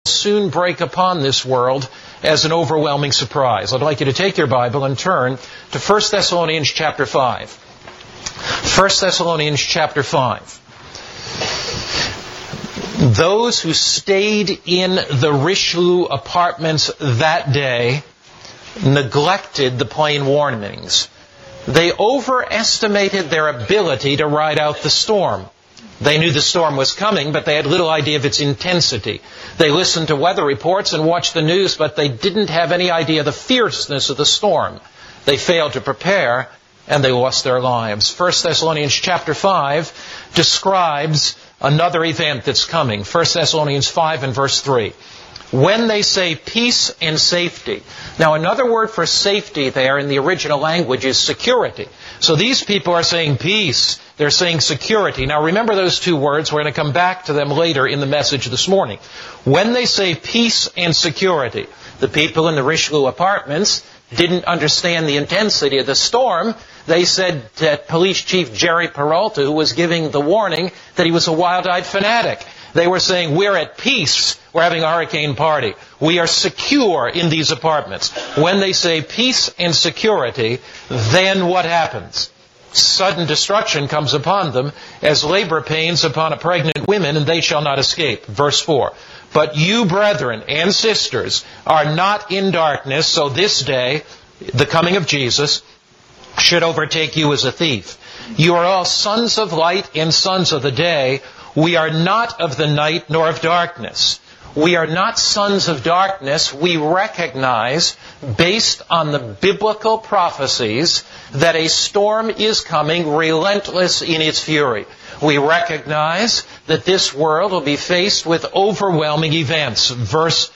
soon break upon this world as an overwhelming surprise. I'd like you to take your Bible and turn to 1 Thessalonians chapter 5. 1 Thessalonians chapter 5. Those who stayed in the Richelieu apartments that day neglected the plain warnings. They overestimated their ability to ride out the storm. They knew the storm was coming, but they had little idea of its intensity. They listened to weather reports and watched the news, but they didn't have any idea of the fierceness of the storm. They failed to prepare, and they lost their lives. 1 Thessalonians chapter 5 describes another event that's coming. 1 Thessalonians 5 and verse 3. When they say peace and safety. Now, another word for safety there in the original language is security. So these people are saying peace. They're saying security. Now, remember those two words. We're going to come back to them later in the message this morning. When they say peace and security, the people in the Richelieu apartments didn't understand the intensity of the storm. They said that Police Chief Jerry Peralta, who was giving the warning, that he was a wild-eyed fanatic. They were saying, we're at peace. We're having a hurricane party. We are secure in these apartments. When they say peace and security, then what happens? Sudden destruction comes upon them as labor pains upon a pregnant woman, and they shall not escape. Verse 4. But you, brethren and sisters, are not in darkness, so this day, the coming of Jesus, should overtake you as a thief. You are all sons of light and sons of the day. We are not of the night nor of darkness. We are not sons of darkness. We recognize, based on the biblical prophecies, that a storm is coming, relentless in its fury. We recognize that this world will be faced with overwhelming events. Verse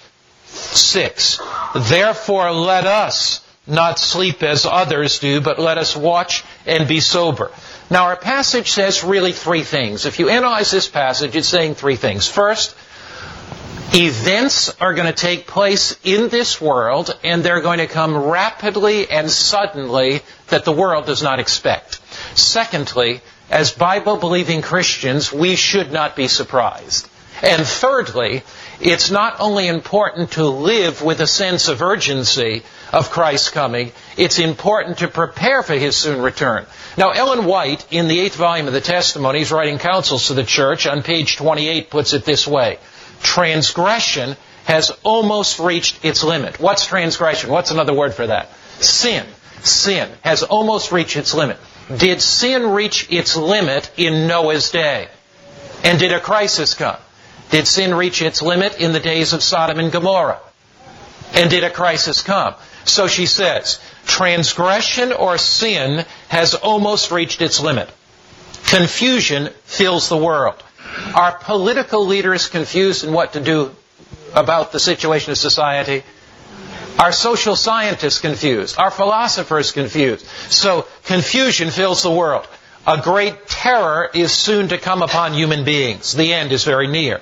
6. Therefore let us not sleep as others do, but let us watch and be sober. Now our passage says really three things. If you analyze this passage, it's saying three things. First, events are going to take place in this world, and they're going to come rapidly and suddenly that the world does not expect. Secondly, as Bible-believing Christians, we should not be surprised. And thirdly, it's not only important to live with a sense of urgency of Christ's coming, it's important to prepare for His soon return. Now, Ellen White, in the 8th volume of the Testimonies, writing counsels to the church, on page 28, puts it this way. Transgression has almost reached its limit. What's transgression? What's another word for that? Sin. Sin has almost reached its limit. Did sin reach its limit in Noah's day? And did a crisis come? Did sin reach its limit in the days of Sodom and Gomorrah? And did a crisis come? So she says, transgression or sin has almost reached its limit. Confusion fills the world. Are political leaders confused in what to do about the situation of society? Are social scientists confused? Are philosophers confused? So confusion fills the world. A great terror is soon to come upon human beings. The end is very near.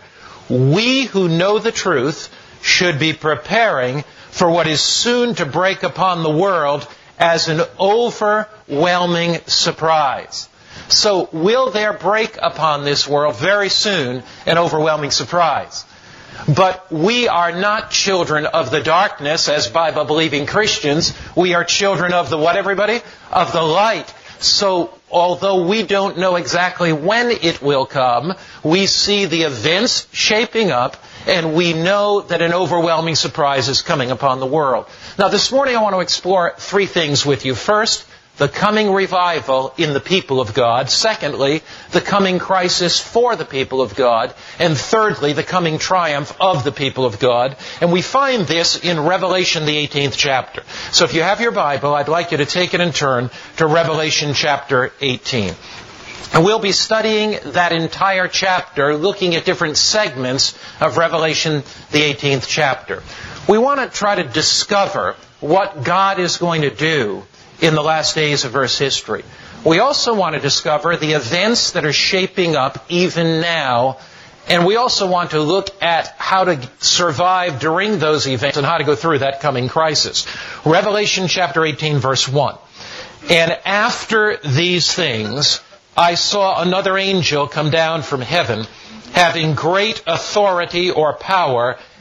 We who know the truth should be preparing for what is soon to break upon the world as an overwhelming surprise. So will there break upon this world very soon an overwhelming surprise? But we are not children of the darkness as Bible-believing Christians. We are children of the what, everybody? Of the light. So although we don't know exactly when it will come, we see the events shaping up, and we know that an overwhelming surprise is coming upon the world. Now this morning I want to explore three things with you. First, the coming revival in the people of God. Secondly, the coming crisis for the people of God. And thirdly, the coming triumph of the people of God. And we find this in Revelation, the 18th chapter. So if you have your Bible, I'd like you to take it and turn to Revelation chapter 18. And we'll be studying that entire chapter, looking at different segments of Revelation, the 18th chapter. We want to try to discover what God is going to do in the last days of Earth's history. We also want to discover the events that are shaping up even now, and we also want to look at how to survive during those events and how to go through that coming crisis. Revelation chapter 18, verse 1. And after these things, I saw another angel come down from heaven, having great authority or power,